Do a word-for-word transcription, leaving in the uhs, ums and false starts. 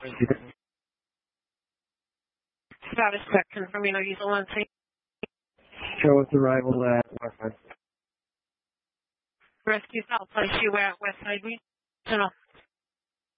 Status check confirming, are you still on scene? Show us arrival at Westside. Rescue South place you at Westside Regional.